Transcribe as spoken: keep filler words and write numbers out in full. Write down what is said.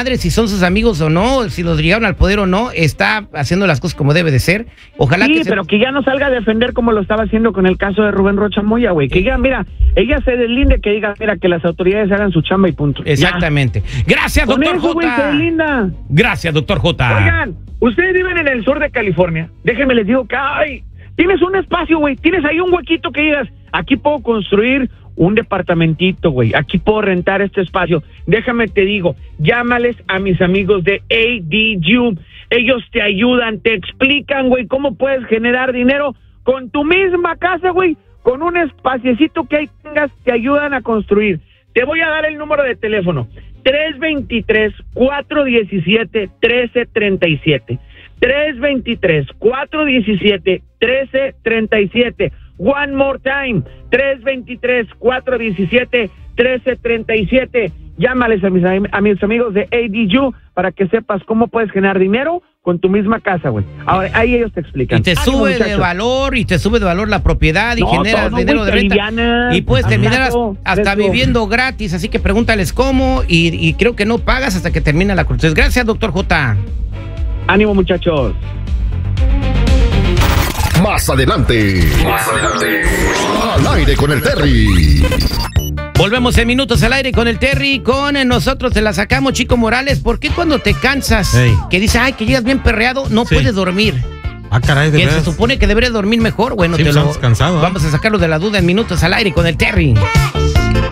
madre si son sus amigos o no, si los llegaron al poder o no, está haciendo las cosas como debe de ser. Ojalá sí, que... Sí, pero se... que ya no salga a defender como lo estaba haciendo con el caso de Rubén Rocha Moya, güey. Que diga, mira, ella se deslinde, que diga, mira, que las autoridades hagan su chamba y punto. Exactamente. Ya. Gracias, con doctor eso, J. Güey, se deslinda. Gracias, doctor J. Oigan, ustedes viven en el sur de California. Déjenme les digo que, ay, tienes un espacio, güey, tienes ahí un huequito que digas, aquí puedo construir un departamentito, güey, aquí puedo rentar este espacio. Déjame te digo, llámales a mis amigos de A D U. Ellos te ayudan, te explican, güey, cómo puedes generar dinero con tu misma casa, güey, con un espaciecito que ahí tengas, te ayudan a construir. Te voy a dar el número de teléfono, tres dos tres, cuatro uno siete, uno tres tres siete. tres dos tres, cuatro uno siete, uno tres tres siete. One more time, tres dos tres, cuatro uno siete, uno tres tres siete. Llámales a mis, a mis amigos de A D U para que sepas cómo puedes generar dinero con tu misma casa, güey. Ahora, ahí ellos te explican. Y te Ánimo, sube muchachos. de valor, y te sube de valor la propiedad, y no, generas todo, dinero güey, de renta. liviana, y puedes terminar amigazo, hasta fresco. viviendo gratis, así que pregúntales cómo, y, y creo que no pagas hasta que termina la construcción. Gracias, doctor J. Ánimo, muchachos. Más adelante. Más adelante. Al aire con el Terry. Volvemos en minutos al aire con el Terry. Con nosotros te la sacamos, Chico Morales. ¿Por qué cuando te cansas, hey. que dices, ay, que llegas bien perreado, no sí. puedes dormir? Ah, caray, de que veras. se supone que deberías dormir mejor. Bueno, sí, te pues lo cansado, ¿eh? Vamos a sacarlo de la duda en minutos al aire con el Terry.